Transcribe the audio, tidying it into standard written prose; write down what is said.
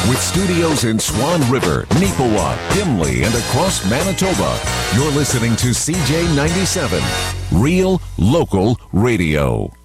With studios in Swan River, Neepawa, Dimley, and across Manitoba, you're listening to CJ97, Real Local Radio.